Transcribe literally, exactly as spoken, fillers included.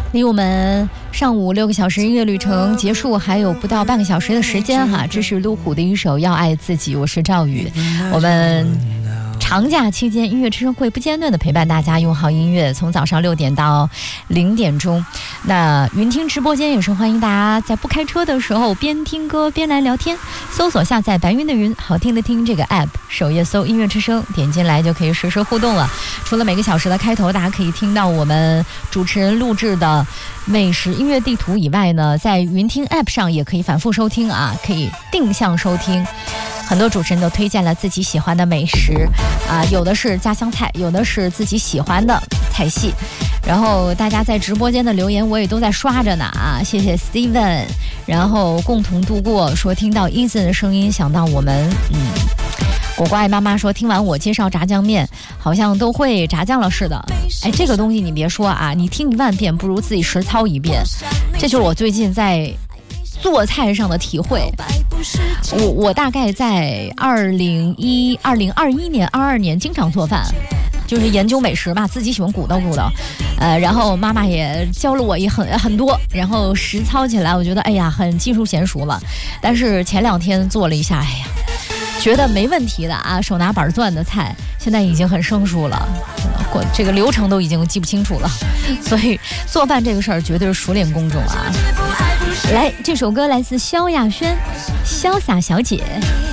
离我们上午六个小时音乐旅程结束还有不到半个小时的时间哈，这是路虎的一首《要爱自己》，我是赵宇。我们长假期间音乐之声会不间断的陪伴大家，用好音乐从早上六点到零点钟。那云听直播间也是欢迎大家在不开车的时候边听歌边来聊天，搜索下载白云的云好听的听这个 app， 首页搜音乐之声，点进来就可以实时互动了。除了每个小时的开头大家可以听到我们主持人录制的美食音乐地图以外呢，在云听 app 上也可以反复收听啊，可以定向收听。很多主持人都推荐了自己喜欢的美食啊，有的是家乡菜，有的是自己喜欢的菜系。然后大家在直播间的留言我也都在刷着呢啊，谢谢 Steven。然后共同度过说听到 Ethan 的声音想到我们，嗯，果果爱妈妈说听完我介绍炸酱面，好像都会炸酱了似的。哎，这个东西你别说啊，你听一万遍不如自己实操一遍，这就是我最近在做菜上的体会。我我大概在二零一二零二一年、二二年经常做饭，就是研究美食嘛，自己喜欢鼓捣鼓捣，呃，然后妈妈也教了我也很很多，然后实操起来，我觉得哎呀很技术娴熟了。但是前两天做了一下，哎呀，觉得没问题的啊，手拿板攥的菜，现在已经很生疏了，这个流程都已经记不清楚了，所以做饭这个事儿绝对是熟练工种啊。来，这首歌来自萧亚轩，《潇洒小姐》。